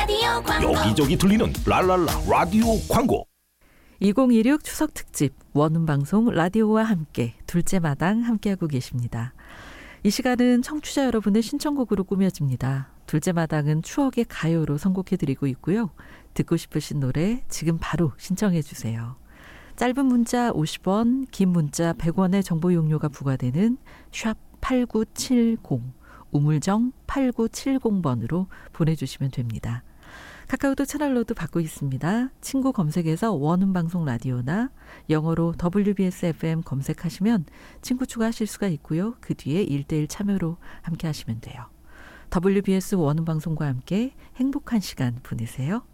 라디오 광고. 여기저기 들리는 랄랄라 라디오 광고. 2016 추석 특집 원음방송 라디오와 함께 둘째 마당 함께하고 계십니다. 이 시간은 청취자 여러분의 신청곡으로 꾸며집니다. 둘째 마당은 추억의 가요로 선곡해드리고 있고요. 듣고 싶으신 노래 지금 바로 신청해 주세요. 짧은 문자 50원, 긴 문자 100원의 정보 용료가 부과되는 샵 8970, 우물정 8970번으로 보내주시면 됩니다. 카카오톡 채널로도 받고 있습니다. 친구 검색에서 원음방송 라디오나 영어로 WBS FM 검색하시면 친구 추가하실 수가 있고요. 그 뒤에 1:1 참여로 함께 하시면 돼요. WBS 원음방송과 함께 행복한 시간 보내세요.